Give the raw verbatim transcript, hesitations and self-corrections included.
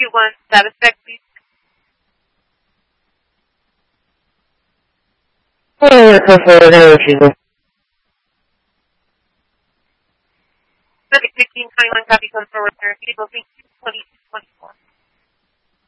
twenty-one status check, please. Oh, customer energy. fifteen twenty-one copy comes forward, sir. People think twenty-two twenty-four.